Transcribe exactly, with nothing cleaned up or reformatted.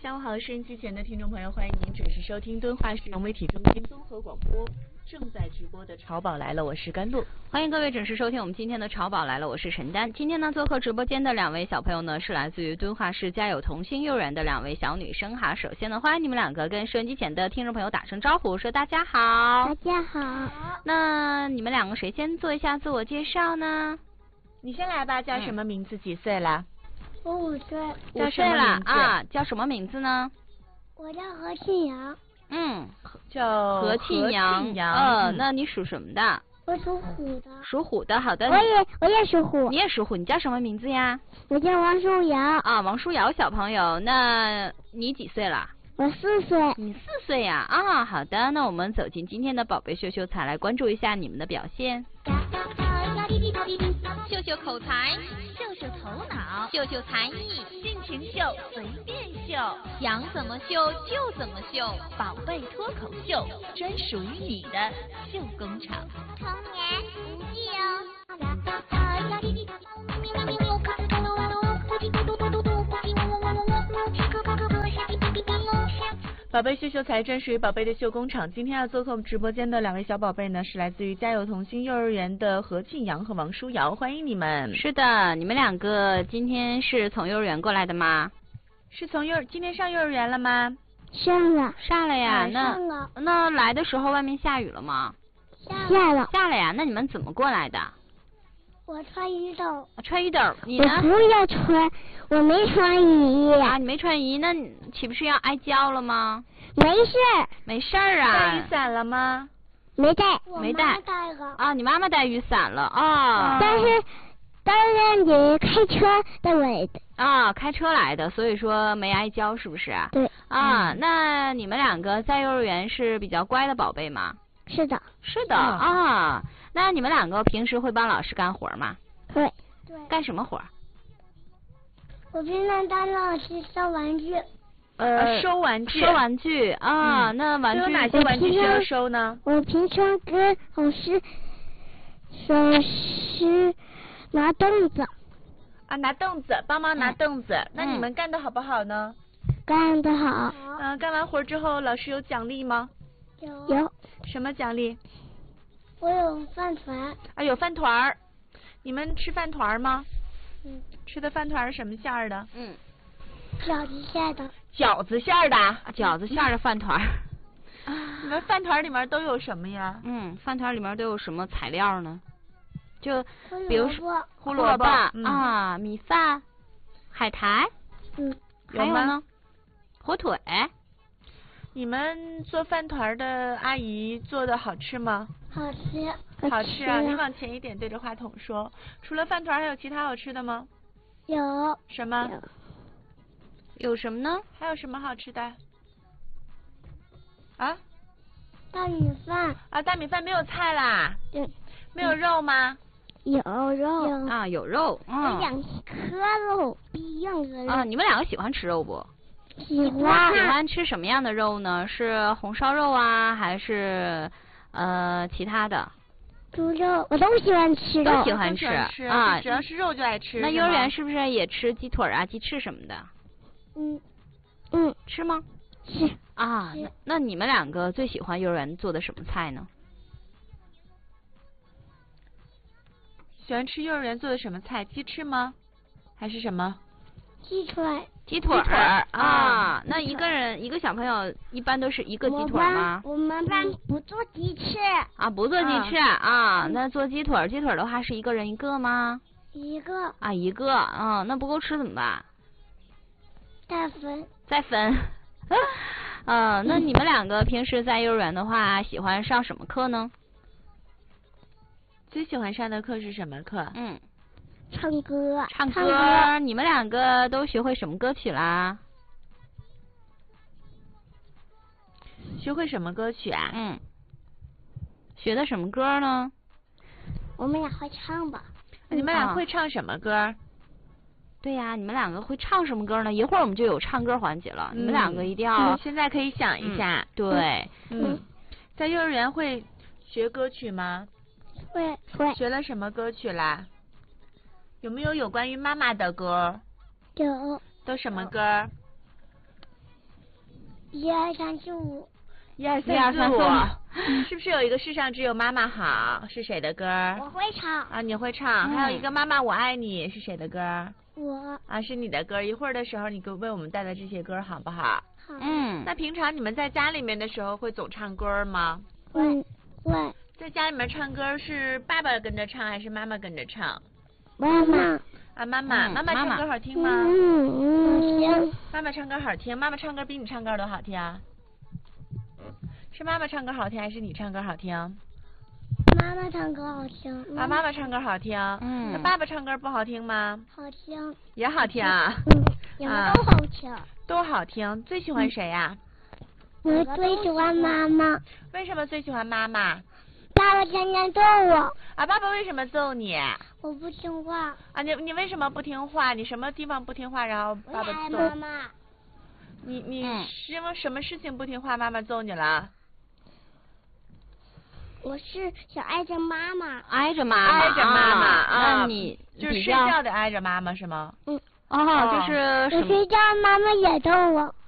下午好，收音机前的听众朋友，欢迎您准时收听敦化市融媒体中心综合广播正在直播的《潮宝来了》，我是甘露。 欢迎各位准时收听我们今天的《潮宝来了》，我是陈丹。今天呢，做客直播间的两位小朋友呢，是来自于敦化市家有同心幼儿园的两位小女生哈。首先呢，欢迎你们两个跟收音机前的听众朋友打声招呼，说大家好。 大家好。 那你们两个谁先做一下自我介绍呢？ 你先来吧，叫什么名字？嗯、几岁了？ 我五岁。 五岁了啊？叫什么名字呢？ 我叫何庆阳。 嗯， 叫何庆阳。呃、嗯，那你属什么的？ 我属虎的。 属虎的，好的。 我也我也属虎。 你也属虎，你叫什么名字呀？ 我叫王舒瑶。 啊，王舒瑶小朋友，那你几岁了？ 我四岁。 你四岁呀？啊，好的，那我们走进今天的宝贝秀秀才，来关注一下你们的表现。 秀秀口才，秀秀头脑，秀秀才艺，尽情秀，随便秀，想怎么秀就怎么秀，宝贝脱口秀，专属于你的秀工厂。 童言无忌哦。 宝贝秀秀才专属于宝贝的秀工厂。今天要做客我们直播间的两位小宝贝呢，是来自于家有同心幼儿园的何庆阳和王舒瑶，欢迎你们。 是的，你们两个今天是从幼儿园过来的吗？ 是从幼今天上幼儿园了吗？ 上了。 上了呀。 嗯、 那上了那来的时候外面下雨了吗？ 下了。 下了呀。那你们怎么过来的？ 我穿雨斗。 穿雨斗，你呢？ 我不要穿，我没穿雨衣。 啊，你没穿雨衣，那你岂不是要挨浇了吗？ 没事。 没事儿啊。 带雨伞了吗？ 没带。 没带。 带了。 啊，你妈妈带雨伞了啊。 但是，但是你开车带来的。 啊，开车来的，所以说没挨浇，是不是？ 对。 啊， 嗯、 那你们两个在幼儿园是比较乖的宝贝吗？ 是的。 是的、嗯、啊。那你们两个平时会帮老师干活吗？ 会。对。 干什么活？ 我平常帮老师收玩具。 呃， 收玩具。 收玩具啊、嗯，那玩具有哪些玩具需要收呢？ 我平常跟老师老师拿凳子。 啊，拿凳子，帮忙拿凳子。 嗯、 那你们干得好不好呢？ 干得好。 嗯、呃，干完活之后，老师有奖励吗？ 有。有。 什么奖励？ 我有饭团。 啊，有饭团儿。你们吃饭团吗？ 嗯。 吃的饭团是什么馅儿的？ 嗯。 饺子馅的。 饺子馅儿的。 饺子馅儿的饭团。 你们饭团里面都有什么呀？ 嗯，饭团里面都有什么材料呢？就比如说胡萝卜、 嗯、啊，米饭、海苔。 嗯。 还有呢？火腿。 你们做饭团的阿姨做的好吃吗？ 好吃。 好吃啊！你往前一点，对着话筒说。除了饭团，还有其他好吃的吗？ 有。 什么？ 有, 有什么呢？ 还有什么好吃的？啊？ 大米饭。 啊，大米饭没有菜啦。 对。 没有肉吗？ 有肉。 有啊，有肉。嗯。 有两颗肉，不一样的肉。 啊，你们两个喜欢吃肉不？ 喜欢。 喜欢吃什么样的肉呢？是红烧肉啊，还是呃其他的？ 猪肉，我都喜欢吃肉。 都喜欢吃啊，只要是肉就爱吃。 那幼儿园是不是也吃鸡腿啊、鸡翅什么的？ 嗯嗯， 吃吗？ 吃。 啊，那那你们两个最喜欢幼儿园做的什么菜呢？ 喜欢吃幼儿园做的什么菜？鸡翅吗？还是什么？ 鸡腿。 鸡腿儿啊，那一个人一个小朋友一般都是一个鸡腿吗？ 我们班不做鸡翅。 啊，不做鸡翅啊，那做鸡腿，鸡腿的话是一个人一个吗？ 一个。 啊，一个啊，那不够吃怎么办？ 再分。 再分。嗯，那你们两个平时在幼儿园的话，喜欢上什么课呢？ 最喜欢上的课是什么课？ 嗯。 唱歌。 唱歌。唱歌。你们两个都学会什么歌曲啦？ 学会什么歌曲啊？ 嗯。学的什么歌呢？ 我们俩会唱吧。 你们俩会唱什么歌？嗯、 对呀、啊，你们两个会唱什么歌呢？一会儿我们就有唱歌环节了，嗯、你们两个一定要、 嗯。现在可以想一下。 嗯、对。 嗯。在幼儿园会学歌曲吗？ 会会。 学了什么歌曲啦？有没有有关于妈妈的歌？ 有。 都什么歌？ 一二三四五。 一二一二三四五三四五， 是不是有一个世上只有妈妈好？是谁的歌儿？ 我会唱。 啊，你会唱。 嗯还有一个妈妈我爱你是谁的歌儿？ 我啊，是你的歌儿。一会儿的时候你给为我们带来这些歌儿好不好？ 好。 嗯， 那平常你们在家里面的时候会总唱歌儿吗？ 会会。 在家里面唱歌是爸爸跟着唱还是妈妈跟着唱？ 妈妈。 啊，妈妈， 嗯妈妈妈妈唱歌好听吗？ 嗯嗯。行。 妈妈唱歌好听，妈妈唱歌比你唱歌都好听。是妈妈唱歌好听还是你唱歌好听？ 妈妈唱歌好听。 啊，妈妈唱歌好听。 嗯那爸爸唱歌不好听吗？ 好听。 也好听啊， 嗯，你们都好听。 都好听。最喜欢谁呀？ 我最喜欢妈妈。 为什么最喜欢妈妈？ 爸爸天天揍我。 啊，爸爸为什么揍你？ 我不听话。 啊，你你为什么不听话？你什么地方不听话，然后爸爸我爱揍？ 妈妈。 你你嗯是因为什么事情不听话，妈妈揍你了？ 我是想挨着妈妈。 挨着妈妈， 挨着妈妈啊啊， 那你就是睡比较觉得挨着妈妈是吗？ 嗯。 哦，就是我什么？ 睡觉，妈妈也逗我。